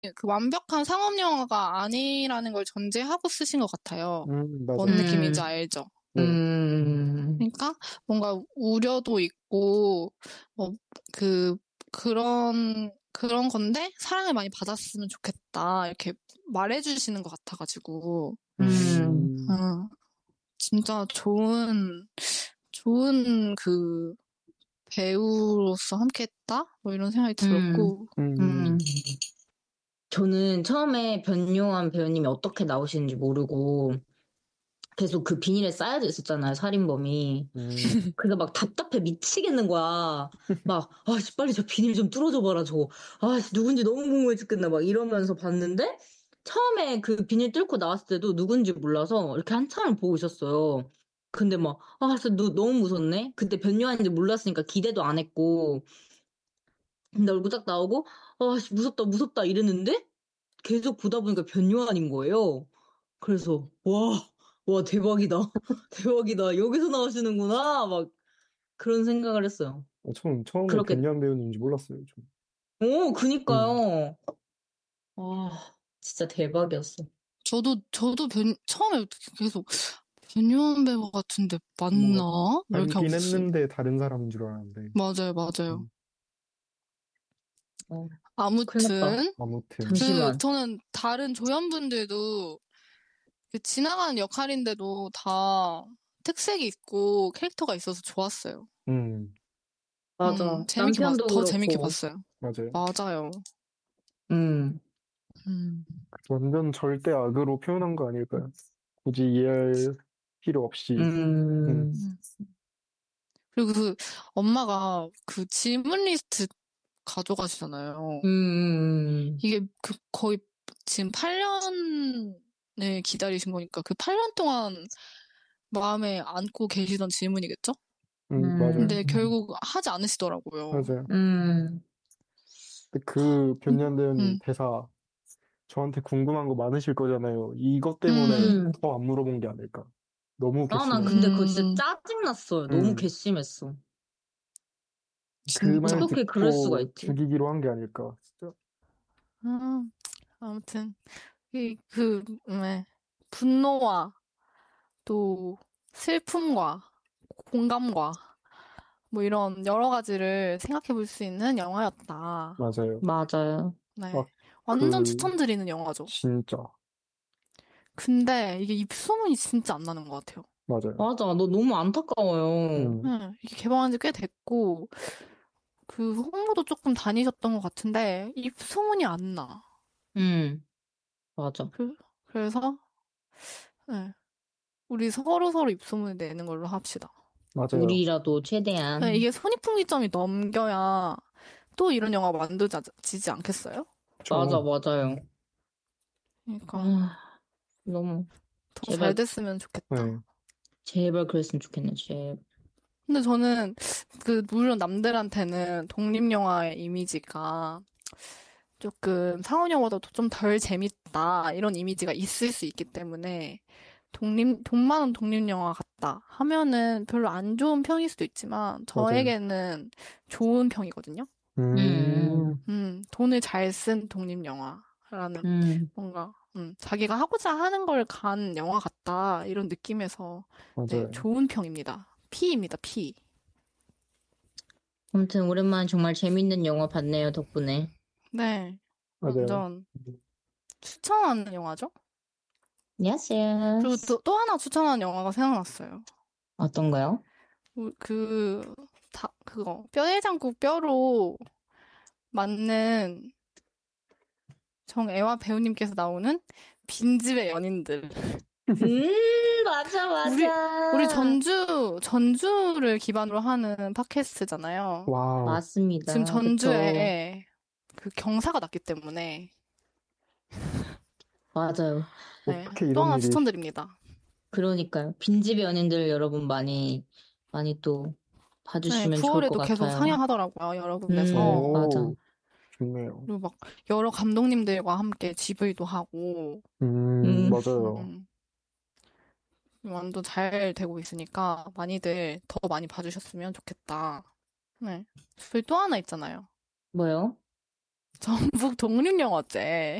그 완벽한 상업 영화가 아니라는 걸 전제하고 쓰신 것 같아요. 뭔 맞아요. 느낌인지 음, 알죠? 네. 그러니까 뭔가 우려도 있고 뭐 그 그런 건데 사랑을 많이 받았으면 좋겠다 이렇게 말해주시는 것 같아가지고 음, 어, 진짜 좋은 그 배우로서 함께했다 뭐 이런 생각이 음, 들었고 음, 음, 저는 처음에 변요한 배우님이 어떻게 나오시는지 모르고 계속 그 비닐에 쌓여져 있었잖아요, 살인범이. 음, 그래서 막 답답해 미치겠는 거야. 막, 씨, 빨리 저 비닐 좀 뚫어줘 봐라, 저거. 씨, 누군지 너무 궁금해 죽겠나, 막 이러면서 봤는데, 처음에 그 비닐 뚫고 나왔을 때도 누군지 몰라서 이렇게 한참을 보고 있었어요. 근데 막, 진짜 너무 무섭네? 그때 변요한인지 몰랐으니까 기대도 안 했고, 근데 얼굴 딱 나오고, 씨, 무섭다, 무섭다 이랬는데, 계속 보다 보니까 변요한인 거예요. 그래서, 와, 대박이다. 대박이다. 여기서 나오시는구나. 막, 그런 생각을 했어요. 처음에 그렇게, 변요한 배우님인지 몰랐어요, 좀. 음, 그니까요. 진짜 대박이었어. 저도 처음에 계속 변요한 배우 같은데 뭔가 맞나? 이렇게 하고 닮긴 있었어요. 했는데 다른 사람인 줄 알았는데. 맞아요, 맞아요. 음, 어, 큰일 났다. 아무튼 아무튼. 잠시만. 저는 다른 조연분들도 그 지나가는 역할인데도 다 특색이 있고 캐릭터가 있어서 좋았어요. 음, 맞아. 남편도 더 재밌게 그렇고. 봤어요. 맞아요. 맞아요. 음, 음. 완전 절대 악으로 표현한 거 아닐까요? 굳이 이해할 필요 없이. 음, 음, 음. 그리고 그 엄마가 그 질문 리스트 가져가시잖아요. 음. 이게 그 거의 지금 8년을 기다리신 거니까 그 8년 동안 마음에 안고 계시던 질문이겠죠? 맞아요. 근데 결국 하지 않으시더라고요. 맞아요. 음. 근데 그 변년 배우님 음, 대사 저한테 궁금한 거 많으실 거잖아요. 이것 때문에 음, 음. 더 안 물어본 게 아닐까. 너무 나 괘씸해서. 근데 그거 진짜 음, 짜증났어요. 너무 음, 개심했어. 그 말 진짜. 어떻게 그럴 수가 듣고 있지? 죽이기로 한 게 아닐까. 진짜. 음, 아무튼, 네. 분노와 또 슬픔과 공감과 뭐 이런 여러 가지를 생각해 볼 수 있는 영화였다. 맞아요. 맞아요. 네. 아, 완전 그, 추천드리는 영화죠. 진짜. 근데 이게 입소문이 진짜 안 나는 것 같아요. 맞아요. 맞아. 너 너무 안타까워요. 음, 네, 이게 개봉한 지 꽤 됐고, 그 홍보도 조금 다니셨던 것 같은데, 입소문이 안 나. 음, 맞아. 그래서, 네, 우리 서로 입소문을 내는 걸로 합시다. 맞아요. 우리라도 네, 최대한. 이게 손익분기점이 넘겨야 또 이런 영화 만들어지지 않겠어요? 맞아, 저, 맞아요. 그러니까 아, 너무, 더 잘 제발, 됐으면 좋겠다. 네, 제발 그랬으면 좋겠네, 제발. 근데 저는 물론 남들한테는 독립영화의 이미지가 조금 상업영화보다 좀 덜 재밌다 이런 이미지가 있을 수 있기 때문에 돈 많은 독립영화 같다 하면은 별로 안 좋은 평일 수도 있지만 맞아요. 저에게는 좋은 평이거든요. 음, 돈을 잘 쓴 독립영화라는 음. 뭔가 자기가 하고자 하는 걸 간 영화 같다 이런 느낌에서 네, 맞아요. 좋은 평입니다. P입니다, P. 아무튼 오랜만에 정말 재밌는 영화 봤네요, 덕분에. 네, 맞아요. 완전 추천하는 영화죠. Yes, 그리고 yes. 또 하나 추천하는 영화가 생각났어요. 어떤가요? 그거, 뼈해장국 뼈로 만든 정애와 배우님께서 나오는 빈집의 연인들. 맞아, 우리, 우리 맞아. 전주를 기반으로 하는 팟캐스트잖아요. 와우. 지금 맞습니다. 그쵸. 전주에 그 경사가 났기 때문에, 맞아요. 네, 어떻게 또 이런 하나 일이, 추천드립니다. 그러니까요. 빈집의 연인들 여러분 많이 또 네, 봐주시면 좋을 것 9월에도 계속 같아요. 상영하더라고요, 여러 군데서. 맞아. 오, 좋네요. 그리고 막 여러 감독님들과 함께 GV도 하고, 음, 맞아요. 음, 완전 잘 되고 있으니까 많이들 더 많이 봐주셨으면 좋겠다. 네. 저희 또 하나 있잖아요. 뭐요? 전북 독립영화제.